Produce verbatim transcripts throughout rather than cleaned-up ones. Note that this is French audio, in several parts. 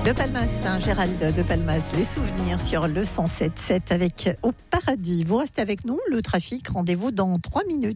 De Palmas, hein, Gérald de Palmas, les souvenirs sur le cent sept sept avec Au Paradis. Vous restez avec nous, le trafic, rendez-vous dans trois minutes.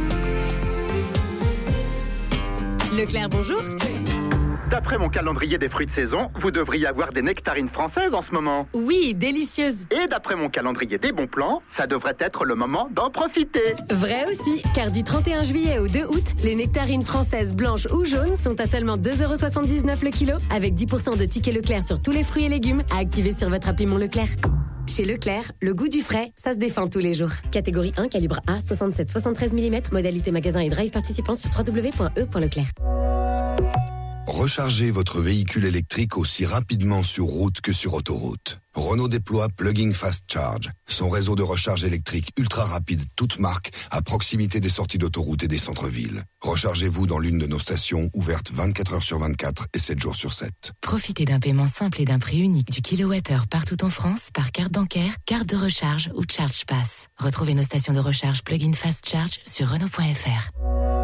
Leclerc, bonjour. D'après mon calendrier des fruits de saison, vous devriez avoir des nectarines françaises en ce moment. Oui, délicieuses. Et d'après mon calendrier des bons plans, ça devrait être le moment d'en profiter. Vrai aussi, car du trente et un juillet au deux août, les nectarines françaises blanches ou jaunes sont à seulement deux euros soixante-dix-neuf le kilo, avec dix pour cent de tickets Leclerc sur tous les fruits et légumes à activer sur votre appli Mon Leclerc. Chez Leclerc, le goût du frais, ça se défend tous les jours. Catégorie un, calibre A, soixante-sept soixante-treize millimètres, modalité magasin et drive participant sur w w w point e point leclerc. Rechargez votre véhicule électrique aussi rapidement sur route que sur autoroute. Renault déploie Plug-in Fast Charge, son réseau de recharge électrique ultra rapide, toute marque, à proximité des sorties d'autoroute et des centres-villes. Rechargez-vous dans l'une de nos stations, ouvertes vingt-quatre heures sur vingt-quatre et sept jours sur sept. Profitez d'un paiement simple et d'un prix unique du kilowattheure partout en France par carte bancaire, carte de recharge ou Charge Pass. Retrouvez nos stations de recharge Plug-in Fast Charge sur Renault point f r.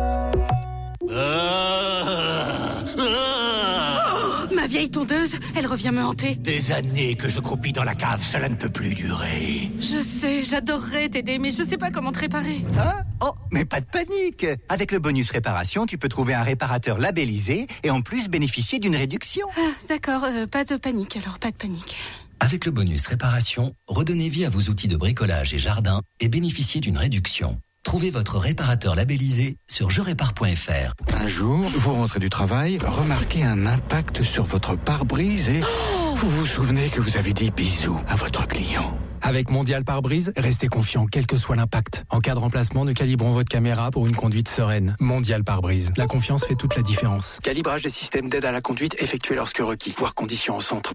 Oh, ma vieille tondeuse, elle revient me hanter. Des années que je croupis dans la cave, cela ne peut plus durer. Je sais, j'adorerais t'aider, mais je sais pas comment te réparer. Ah, oh, mais pas de panique. Avec le bonus réparation, tu peux trouver un réparateur labellisé et en plus bénéficier d'une réduction. Ah, d'accord, euh, pas de panique, alors pas de panique. Avec le bonus réparation, redonnez vie à vos outils de bricolage et jardin et bénéficiez d'une réduction. Trouvez votre réparateur labellisé sur je répare point f r. Un jour, vous rentrez du travail, remarquez un impact sur votre pare-brise et oh vous vous souvenez que vous avez dit bisous à votre client. Avec Mondial Pare-Brise, restez confiant quel que soit l'impact. En cas de remplacement, nous calibrons votre caméra pour une conduite sereine. Mondial Pare-Brise. La confiance fait toute la différence. Calibrage des systèmes d'aide à la conduite effectué lorsque requis. Voir conditions au centre.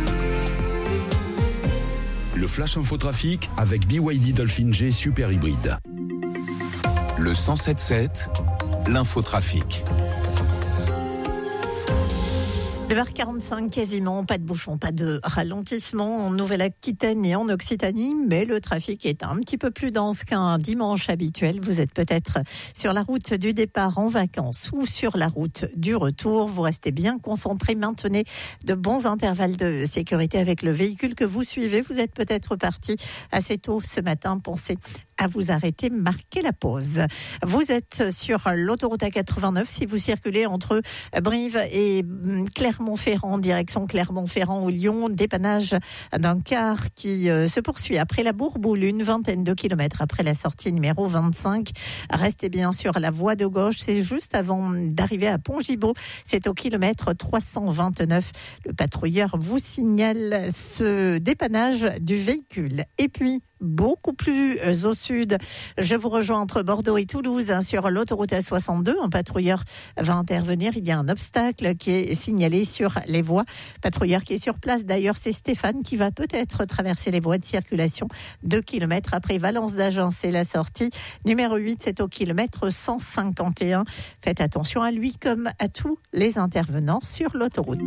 Le Flash Info Trafic avec B Y D Dolphin G Super Hybride. Le cent sept sept, l'infotrafic. neuf heures quarante-cinq quasiment, pas de bouchon, pas de ralentissement en Nouvelle-Aquitaine et en Occitanie, mais le trafic est un petit peu plus dense qu'un dimanche habituel. Vous êtes peut-être sur la route du départ en vacances ou sur la route du retour. Vous restez bien concentrés, maintenez de bons intervalles de sécurité avec le véhicule que vous suivez. Vous êtes peut-être parti assez tôt ce matin, pensez à vous arrêter, marquer la pause. Vous êtes sur l'autoroute A quatre-vingt-neuf si vous circulez entre Brive et Clermont-Ferrand, direction Clermont-Ferrand ou Lyon. Dépannage d'un car qui euh, se poursuit après la Bourboule, une vingtaine de kilomètres après la sortie numéro vingt-cinq. Restez bien sur la voie de gauche, c'est juste avant d'arriver à Pont-Gibaud. C'est au kilomètre trois cent vingt-neuf. Le patrouilleur vous signale ce dépannage du véhicule. Et puis, beaucoup plus au sud, je vous rejoins entre Bordeaux et Toulouse hein, sur l'autoroute A soixante-deux. Un patrouilleur va intervenir. Il y a un obstacle qui est signalé sur les voies. Patrouilleur qui est sur place. D'ailleurs, c'est Stéphane qui va peut-être traverser les voies de circulation. Deux kilomètres après Valence d'Agen, c'est la sortie. Numéro huit, c'est au kilomètre cent cinquante et un. Faites attention à lui comme à tous les intervenants sur l'autoroute.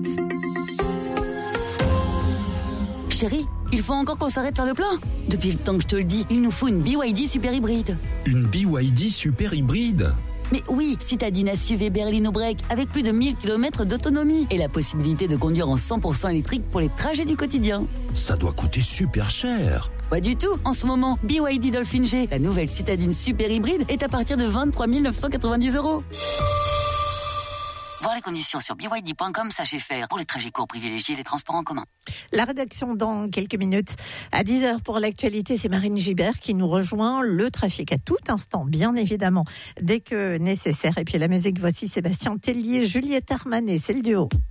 Chérie, il faut encore qu'on s'arrête faire le plein. Depuis le temps que je te le dis, il nous faut une B Y D super hybride. Une B Y D super hybride ? Mais oui, citadine S U V berlino break avec plus de mille kilomètres d'autonomie et la possibilité de conduire en cent pour cent électrique pour les trajets du quotidien. Ça doit coûter super cher. Pas du tout. En ce moment, B Y D Dolphin G, la nouvelle citadine super hybride, est à partir de vingt-trois mille neuf cent quatre-vingt-dix euros. Voir les conditions sur b y d point com, sachez faire. Pour les trajets courts, privilégiez les transports en commun. La rédaction dans quelques minutes. À dix heures pour l'actualité, c'est Marine Gibert qui nous rejoint. Le trafic à tout instant, bien évidemment, dès que nécessaire. Et puis la musique, voici Sébastien Tellier, Juliette Armanet, c'est le duo.